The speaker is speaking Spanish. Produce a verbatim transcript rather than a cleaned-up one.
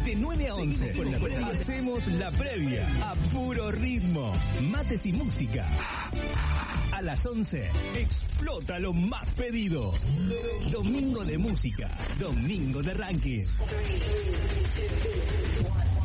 De nueve a once, hacemos la previa a puro ritmo, mates y música. A las once, explota lo más pedido. Domingo de música, domingo de ranking.